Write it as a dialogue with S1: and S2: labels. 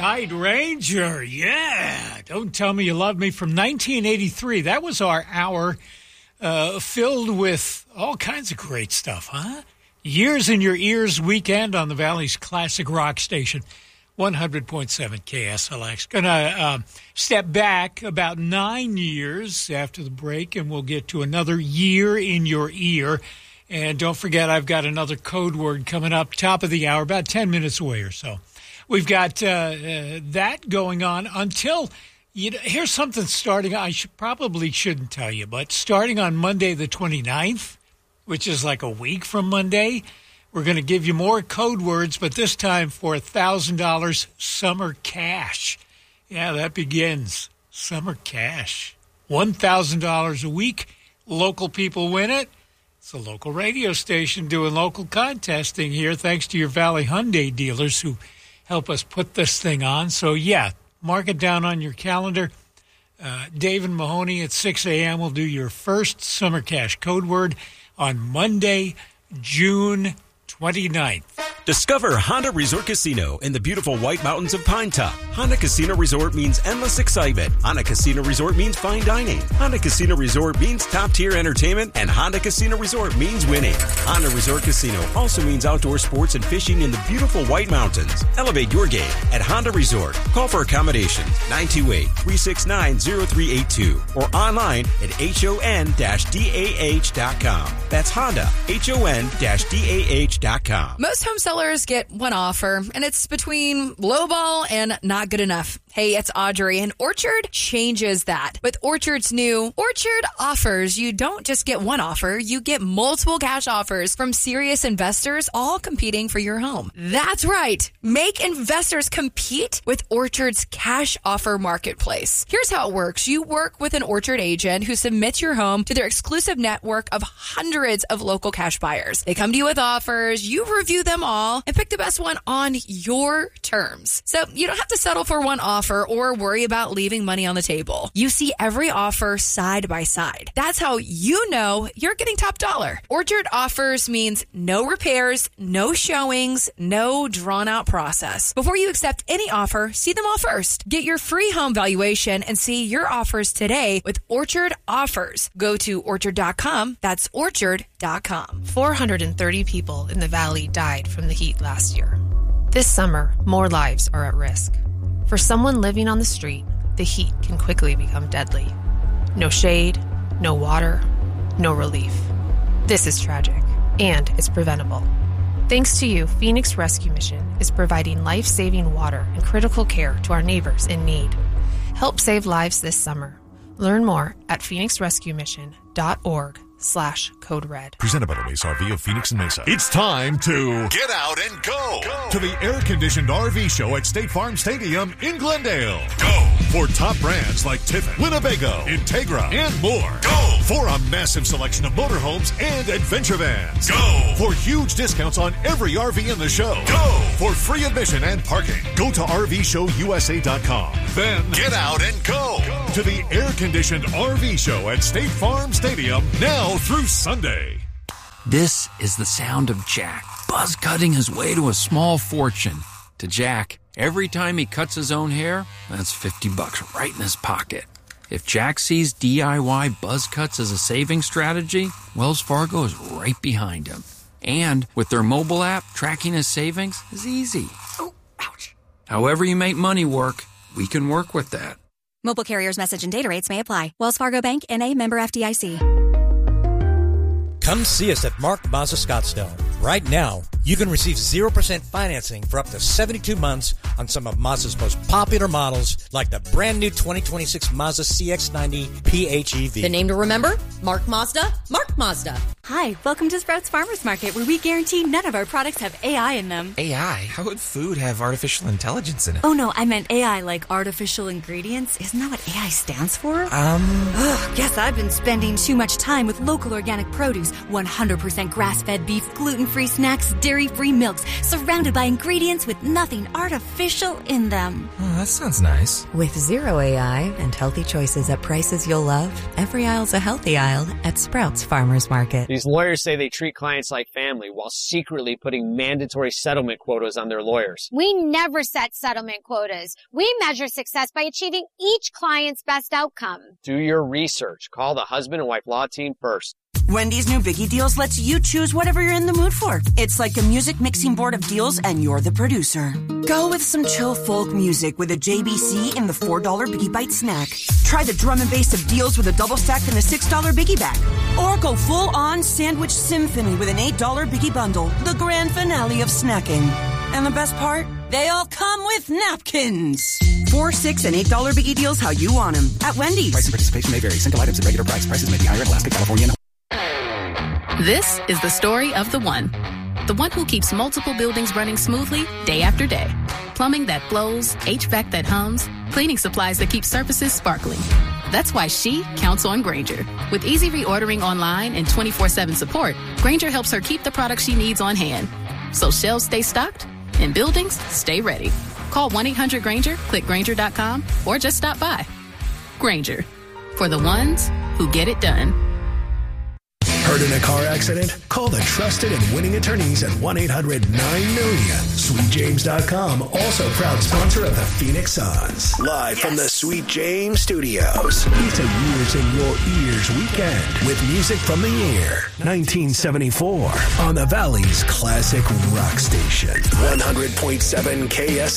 S1: Night Ranger, yeah. Don't Tell Me You Love Me from 1983. That was our hour filled with all kinds of great stuff, huh? Years in Your Ears weekend on the Valley's classic rock station, 100.7 KSLX. Going to step back about 9 years after the break, and we'll get to another Year in Your Ear. And don't forget, I've got another code word coming up, top of the hour, about 10 minutes away or so. We've got that going on until, here's something starting, I probably shouldn't tell you, but starting on Monday the 29th, which is like a week from Monday, we're going to give you more code words, but this time for $1,000 summer cash. Yeah, that begins. Summer cash. $1,000 a week. Local people win it. It's a local radio station doing local contesting here, thanks to your Valley Hyundai dealers who help us put this thing on. So, yeah, mark it down on your calendar. Dave and Mahoney at 6 a.m. will do your first summer cash code word on Monday, June 29th.
S2: Discover Honda Resort Casino in the beautiful White Mountains of Pine Top. Honda Casino Resort means endless excitement. Honda Casino Resort means fine dining. Honda Casino Resort means top-tier entertainment. And Honda Casino Resort means winning. Honda Resort Casino also means outdoor sports and fishing in the beautiful White Mountains. Elevate your game at Honda Resort. Call for accommodations 928-369-0382 or online at HON-DAH.com. That's Honda, HON-DAH.com.
S3: Most home sellers get one offer, and it's between lowball and not good enough. Hey, it's Audrey, and Orchard changes that. With Orchard's new Orchard Offers, you don't just get one offer, you get multiple cash offers from serious investors, all competing for your home. That's right. Make investors compete with Orchard's cash offer marketplace. Here's how it works. You work with an Orchard agent who submits your home to their exclusive network of hundreds of local cash buyers. They come to you with offers, you review them all, and pick the best one on your terms. So you don't have to settle for one offer or worry about leaving money on the table. You see every offer side by side. That's how you know you're getting top dollar. Orchard Offers means no repairs, no showings, no drawn-out process. Before you accept any offer, see them all first. Get your free home valuation and see your offers today with Orchard Offers. Go to Orchard.com. That's Orchard.com.
S4: 430 people in the Valley died from the heat last year. This summer, more lives are at risk. For someone living on the street, the heat can quickly become deadly. No shade, no water, no relief. This is tragic, and it's preventable. Thanks to you, Phoenix Rescue Mission is providing life-saving water and critical care to our neighbors in need. Help save lives this summer. Learn more at phoenixrescuemission.org/code red.
S5: Presented by the Mesa RV of Phoenix and Mesa. It's time to get out and go to the air-conditioned RV show at State Farm Stadium in Glendale. Go for top brands like Tiffin, Winnebago, Integra, and more. Go for a massive selection of motorhomes and adventure vans. Go for huge discounts on every RV in the show. Go for free admission and parking. Go to RVShowUSA.com. Then get out and go to the air-conditioned RV show at State Farm Stadium now through Sunday.
S6: This is the sound of Jack, buzz cutting his way to a small fortune. To Jack, every time he cuts his own hair, that's $50 right in his pocket. If Jack sees DIY buzz cuts as a saving strategy, Wells Fargo is right behind him. And with their mobile app, tracking his savings is easy. Oh, ouch. However you make money work, we can work with that.
S7: Mobile carriers' message and data rates may apply. Wells Fargo Bank, N.A., member FDIC.
S8: Come see us at Mark Mazda Scottsdale. Right now, you can receive 0% financing for up to 72 months on some of Mazda's most popular models, like the brand new 2026 Mazda CX-90 PHEV.
S9: The name to remember? Mark Mazda, Mark Mazda.
S7: Hi, welcome to Sprouts Farmers Market, where we guarantee none of our products have AI in them.
S10: AI? How would food have artificial intelligence in it?
S7: Oh no, I meant AI like artificial ingredients. Isn't that what AI stands for? Guess I've been spending too much time with local organic produce, 100% grass-fed beef, gluten-free snacks, dairy dairy-free milks surrounded by ingredients with nothing artificial in them.
S10: Oh, that sounds nice.
S11: With zero AI and healthy choices at prices you'll love, every aisle's a healthy aisle at Sprouts Farmers Market.
S12: These lawyers say they treat clients like family while secretly putting mandatory settlement quotas on their lawyers.
S13: We never set settlement quotas. We measure success by achieving each client's best outcome.
S12: Do your research. Call the husband and wife law team first.
S14: Wendy's new Biggie Deals lets you choose whatever you're in the mood for. It's like a music mixing board of deals and you're the producer. Go with some chill folk music with a JBC in the $4 Biggie Bite snack. Try the drum and bass of deals with a double stack in the $6 Biggie bag. Or go full on sandwich symphony with an $8 Biggie bundle, the grand finale of snacking. And the best part? They all come with napkins. $4, $6, and $8 Biggie Deals how you want them at Wendy's.
S15: Price and participation may vary. Single items at regular price. Prices may be higher in Alaska, California.
S16: This is the story of the one who keeps multiple buildings running smoothly day after day. Plumbing that flows, HVAC that hums, cleaning supplies that keep surfaces sparkling. That's why she counts on Grainger. With easy reordering online and 24/7 support, Grainger helps her keep the products she needs on hand. So shelves stay stocked and buildings stay ready. Call 1-800-GRAINGER, click Grainger.com, or just stop by. Grainger, for the ones who get it done.
S17: Hurt in a car accident? Call the trusted and winning attorneys at 1-800-9-MILLION. SweetJames.com, also proud sponsor of the Phoenix Suns. Live from the Sweet James Studios. It's a Years in Your Ears weekend with music from the year 1974 on the Valley's classic rock station. 100.7 KS.